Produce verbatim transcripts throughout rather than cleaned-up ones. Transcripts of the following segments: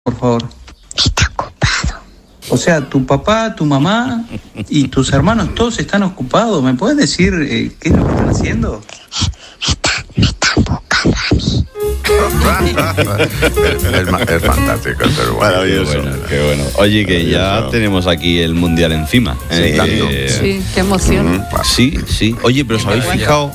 por favor. Está ocupado. O sea, tu papá, tu mamá y tus hermanos todos están ocupados. ¿Me puedes decir eh, qué es lo que están haciendo? Me están buscando a mí. es, es fantástico, pero bueno. Maravilloso. Qué bueno, qué bueno. Oye, que ya tenemos aquí el Mundial encima. Sí, eh, sí, qué emoción. Mm, sí, sí. Oye, pero ¿os habéis fijado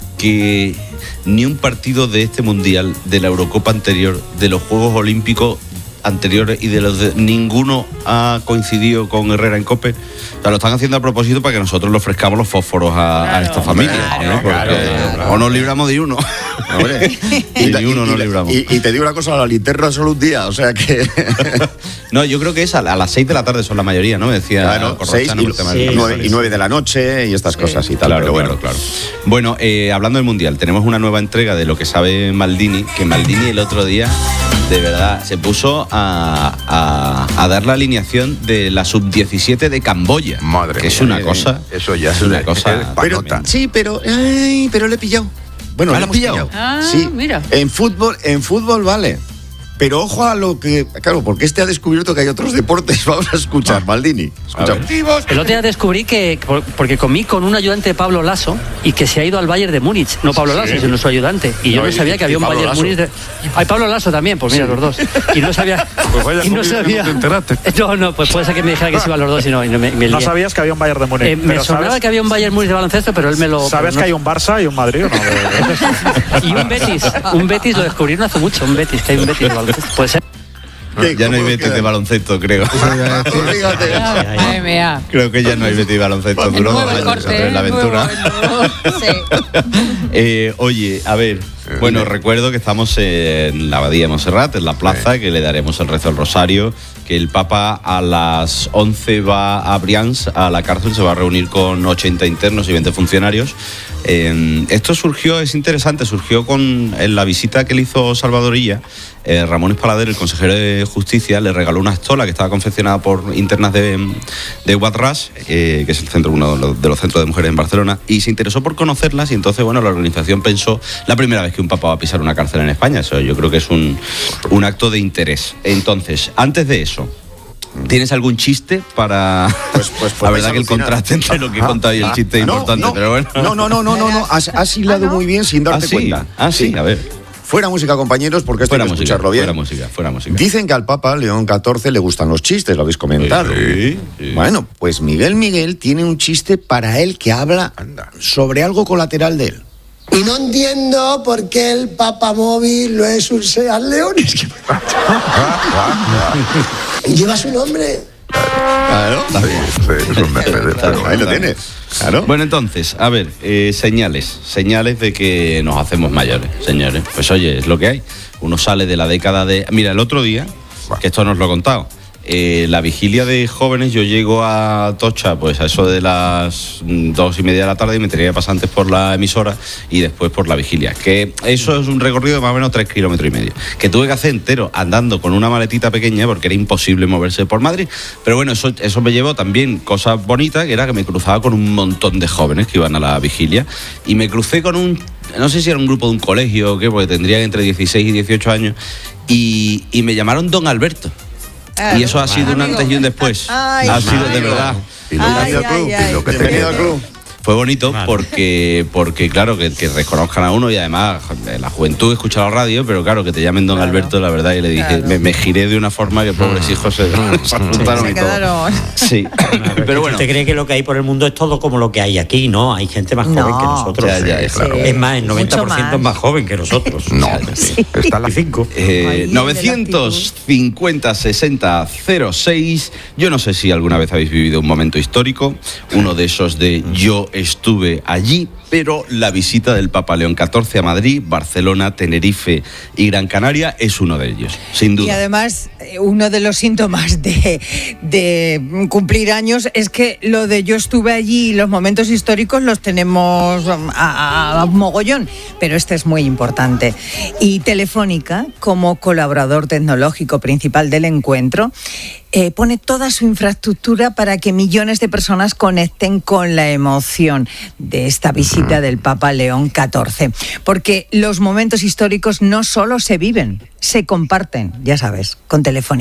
que ni un partido de este Mundial, de la Eurocopa anterior, de los Juegos Olímpicos anteriores y de los de ninguno ha coincidido con Herrera en COPE? O sea, lo están haciendo a propósito para que nosotros le ofrezcamos los fósforos a, claro, a esta familia, claro, ¿no? Porque claro, claro. o nos libramos de uno. Hombre. Y ni uno nos libramos. Y, y te digo una cosa, la linterna solo un día, o sea que... No, yo creo que es a, a las seis de la tarde son la mayoría, ¿no? Me decía Claro, seis Corrochano, y, por el tema sí, del- nueve, y nueve de la noche y estas Sí. cosas y tal, Claro, pero bueno. claro, claro. Bueno, eh, hablando del Mundial, tenemos una nueva entrega de Lo que sabe Maldini, que Maldini el otro día, de verdad, se puso a, a, a dar la alineación de la sub diecisiete de Camboya. Madre que es mía, una eh, cosa... eso ya es es una de- cosa... es Pero, panota. sí, pero, ay, pero le he pillado. Bueno, ¿Ah, le lo has hemos pillado? Ah, sí, mira. En fútbol, en fútbol vale. Pero ojo a lo que... Claro, porque este ha descubierto que hay otros deportes. Vamos a escuchar, Maldini. Escucha. El otro día descubrí que, por- porque comí con un ayudante de Pablo Lasso y que se ha ido al Bayern de Múnich. No Pablo Lasso, sino su ayudante. Y yo No, no y- sabía que y había un Pablo Bayern Lasso. Múnich. De... Hay Pablo Lasso también, pues mira, los dos. Y no sabía. Pues vaya y no comida que sabía. no te enteraste. No, no, pues puede ser que me dijera que se iban los dos y no, y no me, me No lié. sabías que había un Bayern de Múnich. Eh, me pero sonaba sabes, que había un Bayern Múnich de baloncesto, pero él me lo. ¿Sabes pero no- que hay un Barça y un Madrid o no? De- de- Y un Betis. Un Betis lo descubrieron hace mucho. Un Betis, que hay un Betis de baloncesto. Puede ser. ¿Qué? Ya no hay ¿Cómo Betis queda? de baloncesto, creo. Pues fíjate. Madre mía. Creo que ya no hay Betis de baloncesto. Duró dos Nuevo el años corte, en la ¿eh? aventura. Nuevo, nuevo. Sí. Eh, oye, a ver, bueno, recuerdo que estamos en la Abadía de Montserrat, en la plaza, que le daremos el rezo al rosario, que el Papa a las once va a Brians, a la cárcel, se va a reunir con ochenta internos y veinte funcionarios. Eh, esto surgió, es interesante, surgió con en la visita que le hizo Salvador Illa. eh, Ramón Espalader, el consejero de Justicia, le regaló una estola que estaba confeccionada por internas de, de Guadras, eh, que es el centro, uno de los, de los centros de mujeres en Barcelona, y se interesó por conocerlas, y entonces, bueno, la organización pensó, la primera vez que un papa va a pisar una cárcel en España, eso yo creo que es un, un acto de interés. Entonces, antes de eso, ¿tienes algún chiste para...? Pues, pues, la pues verdad que el alucinar. contraste entre lo que he contado y el chiste es No, importante, no, pero bueno. No, no, no, no, no, no. Has, has hilado muy bien sin Ah, darte sí, cuenta. ah, sí, a ver. Fuera música, compañeros, porque esto hay Fuera que música, escucharlo bien. fuera música, fuera música. Dicen que al Papa León catorce le gustan los chistes, lo habéis comentado. Sí, sí. Bueno, pues Miguel Miguel tiene un chiste para él que habla sobre algo colateral de él. Y no entiendo por qué el papamóvil no es un Seat León. Es que... Lleva su nombre. Claro, está bien. Sí, es un Mercedes. Claro, ahí lo tienes. Claro. Bueno, entonces, a ver, eh, señales, señales de que nos hacemos mayores, señores. Pues oye, es lo que hay. Uno sale de la década de... Mira, el otro día, que esto nos lo he contado, eh, la vigilia de jóvenes, yo llego a Tocha, pues a eso de las mm, dos y media de la tarde, y me tenía que pasar antes por la emisora y después por la vigilia. Que eso es un recorrido de más o menos tres kilómetros y medio. Que tuve que hacer entero andando con una maletita pequeña porque era imposible moverse por Madrid. Pero bueno, eso, eso me llevó también cosas bonitas, que era que me cruzaba con un montón de jóvenes que iban a la vigilia. Y me crucé con un, no sé si era un grupo de un colegio o qué, porque tendrían entre dieciséis y dieciocho años. Y, y me llamaron Don Alberto. Y eso ha sido un antes y un después. Ay, ha sido de amigo. verdad. Y lo Ay, que al club. ay, ay. Y lo que Bienvenido al club. Fue bonito porque, porque claro, que, que reconozcan a uno, y además joder, la juventud escucha la radio, pero claro, que te llamen Don Claro. Alberto, la verdad, y le dije, Claro. me, me giré de una forma que pobres hijos se, se asustaron Se y todo. quedaron. Sí, pero bueno. ¿Usted cree que lo que hay por el mundo es todo como lo que hay aquí? No, hay gente más joven No. que nosotros. Ya, ya, Sí, claro. Es más, el noventa por ciento Mucho es más. más joven que nosotros. No, Está en la cinco. Eh, Ay, de novecientos cincuenta sesenta cero seis. Yo no sé si alguna vez habéis vivido un momento histórico, uno de esos de yo estuve allí, pero la visita del Papa León catorce a Madrid, Barcelona, Tenerife y Gran Canaria es uno de ellos, sin Y duda. además, eh, uno de los síntomas de, de cumplir años es que lo de yo estuve allí y los momentos históricos los tenemos um, a, a- a mogollón, pero este es muy importante. Y Telefónica, como colaborador tecnológico principal del encuentro, eh, pone toda su infraestructura para que millones de personas conecten con la emoción de esta visita del Papa León catorce. Porque los momentos históricos no solo se viven, se comparten, ya sabes, con Telefónica.